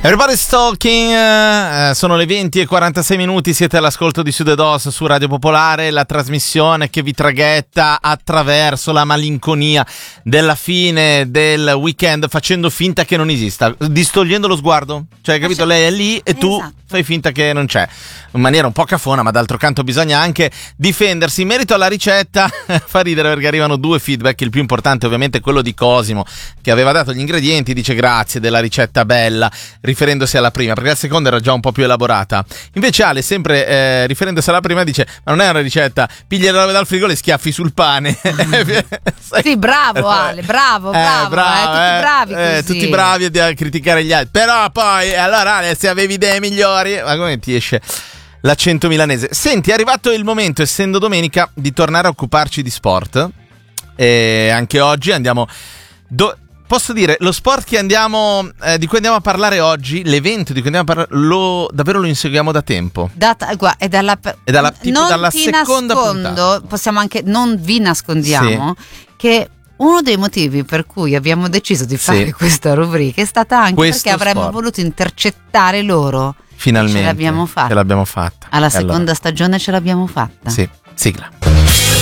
Everybody's talking, sono le 20:46, siete all'ascolto di Sud & Os su Radio Popolare, la trasmissione che vi traghetta attraverso la malinconia della fine del weekend, facendo finta che non esista, distogliendo lo sguardo, cioè capito, lei è lì e tu fai finta che non c'è, in maniera un po' cafona, ma d'altro canto bisogna anche difendersi. In merito alla ricetta fa ridere perché arrivano due feedback, il più importante ovviamente è quello di Cosimo che aveva dato gli ingredienti, dice grazie della ricetta bella, riferendosi alla prima, perché la seconda era già un po' più elaborata. Invece Ale, sempre riferendosi alla prima, dice ma non è una ricetta, pigli le robe dal frigo e le schiaffi sul pane. Sì, bravo Ale, bravo, tutti bravi così. Tutti bravi a criticare gli altri, però poi allora Ale, se avevi idee migliori, ma come ti esce l'accento milanese? Senti, è arrivato il momento, essendo domenica, di tornare a occuparci di sport, e anche oggi andiamo posso dire, lo sport che di cui andiamo a parlare oggi, l'evento di cui andiamo a parlare, davvero lo inseguiamo da tempo. È dalla seconda puntata. Possiamo anche, non vi nascondiamo, che uno dei motivi per cui abbiamo deciso di fare questa rubrica è stata anche perché avremmo voluto intercettare loro. Finalmente. Ce l'abbiamo fatta. Alla seconda stagione ce l'abbiamo fatta. Sì, sigla.